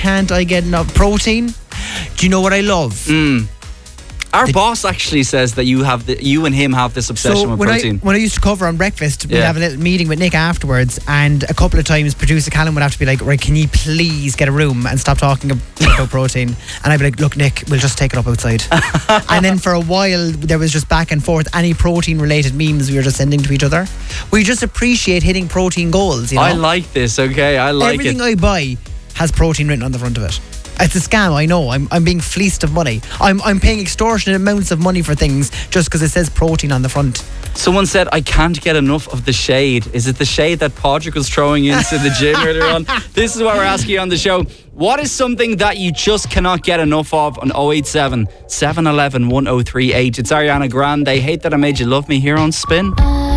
can't I get enough protein? Do you know what I love? Our boss actually says that you and him have this obsession with protein. When I used to cover on breakfast, we'd have a little meeting with Nick afterwards, and a couple of times producer Callum would have to be like, right, can you please get a room and stop talking about protein? And I'd be like, look, Nick, we'll just take it up outside. And then for a while there was just back and forth, any protein related memes we were just sending to each other. We just appreciate hitting protein goals, you know? I like this, okay? I like Everything it. I buy has protein written on the front of it. It's a scam, I know. I'm being fleeced of money. I'm paying extortionate amounts of money for things just because it says protein on the front. Someone said, I can't get enough of the shade. Is it the shade that Padraig was throwing into the gym earlier on? This is what we're asking you on the show. What is something that you just cannot get enough of on 087 711 1038? It's Ariana Grande. Hate That I Made You Love Me here on Spin.